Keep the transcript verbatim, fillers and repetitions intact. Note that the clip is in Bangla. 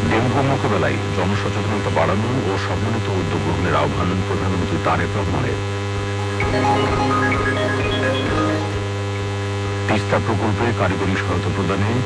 ডেঙ্গু মোকাবেলায় জনসচেতনতা বাড়ানো ও সমন্বিত উদ্যোগ গ্রহণের আহ্বান প্রধানমন্ত্রী তারেক রহমানের। তিস্তা প্রকল্পে কারিগরি সহায়তা প্রদানে